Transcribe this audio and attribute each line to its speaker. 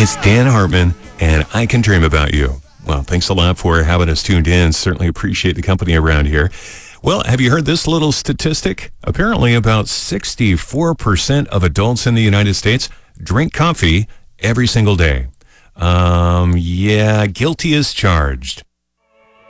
Speaker 1: It's Dan Hartman, and I Can Dream About You. Well, thanks a lot for having us tuned in. Certainly appreciate the company around here. Well, have you heard this little statistic? Apparently, about 64% of adults in the United States drink coffee every single day. Yeah, guilty as charged.